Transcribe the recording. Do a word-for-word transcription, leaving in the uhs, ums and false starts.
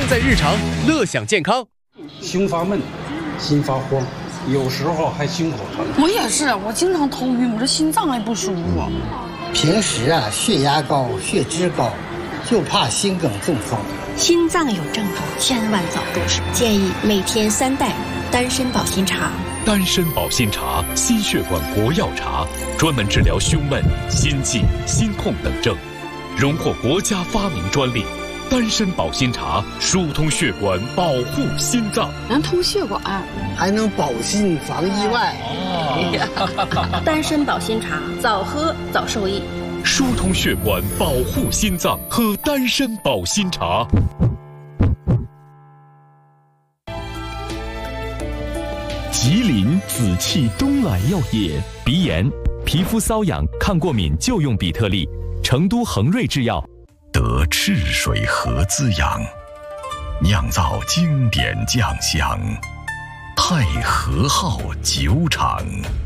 在日常，乐享健康。 胸发闷，心发慌，有时候还心口疼。 我也是，我经常头晕，我这心脏还不舒服。 平时啊，血压高，血脂高，就怕心梗中风。 心脏有症状，千万早重视。建议每天三袋丹参保心茶。 丹参保心茶，心血管国药茶，专门治疗胸闷、心悸、心痛等症，荣获国家发明专利。丹参保心茶疏通血管，保护心脏， 能通血管， 还能保心防意外。 哦、丹参保心茶，早喝早受益。 疏通血管，保护心脏，喝丹参保心茶。 吉林紫气东兰药业，鼻炎、皮肤瘙痒、抗过敏就用比特利。成都恒瑞制药。 得赤水河滋养，酿造经典酱香，太和号酒厂。